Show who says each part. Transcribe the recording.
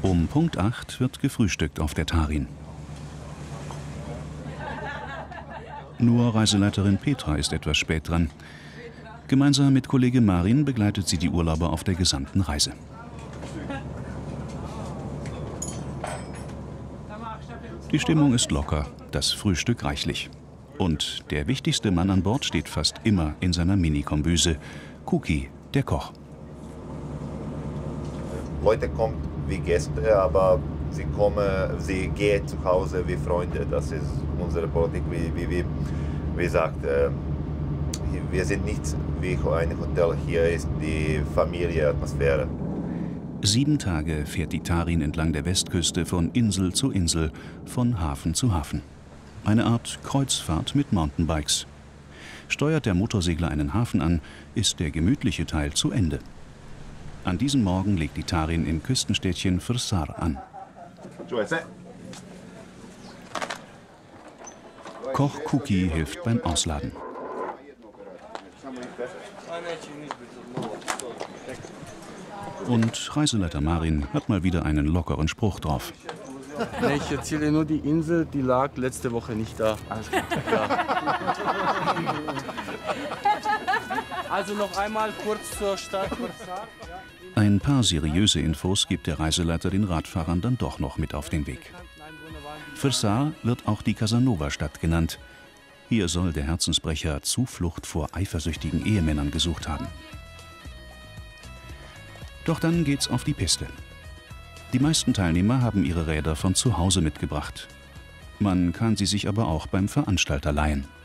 Speaker 1: Um Punkt 8 wird gefrühstückt auf der Tarin. Nur Reiseleiterin Petra ist etwas spät dran. Gemeinsam mit Kollege Marin begleitet sie die Urlauber auf der gesamten Reise. Die Stimmung ist locker, das Frühstück reichlich. Und der wichtigste Mann an Bord steht fast immer in seiner Mini-Kombüse. Kuki, der Koch.
Speaker 2: Leute kommen wie Gäste, aber sie gehen zu Hause wie Freunde. Das ist unsere Politik, wie sagt, wir sind nicht wie ein Hotel, hier ist die Familienatmosphäre.
Speaker 1: 7 Tage fährt die Tarin entlang der Westküste von Insel zu Insel, von Hafen zu Hafen. Eine Art Kreuzfahrt mit Mountainbikes. Steuert der Motorsegler einen Hafen an, ist der gemütliche Teil zu Ende. An diesem Morgen legt die Tarin im Küstenstädtchen Fırsar an. Koch Kuki hilft beim Ausladen. Und Reiseleiter Marin hat mal wieder einen lockeren Spruch drauf.
Speaker 3: Nee, ich erzähle nur die Insel, die lag letzte Woche nicht da. Ja. Also noch einmal kurz zur Stadt.
Speaker 1: Ein paar seriöse Infos gibt der Reiseleiter den Radfahrern dann doch noch mit auf den Weg. Fırsar wird auch die Casanova-Stadt genannt. Hier soll der Herzensbrecher Zuflucht vor eifersüchtigen Ehemännern gesucht haben. Doch dann geht's auf die Piste. Die meisten Teilnehmer haben ihre Räder von zu Hause mitgebracht. Man kann sie sich aber auch beim Veranstalter leihen.